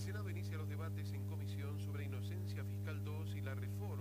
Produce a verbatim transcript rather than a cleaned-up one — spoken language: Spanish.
Senado inicia los debates en comisión sobre Inocencia Fiscal dos y la reforma